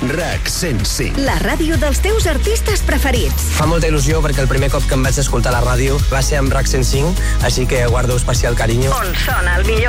RAC 105. La ràdio dels teus artistes preferits. Fa molta il·lusió perquè el primer cop que em vaig escoltar la ràdio va ser amb RAC 105, així que guardo especial carinyo. On sona el millor.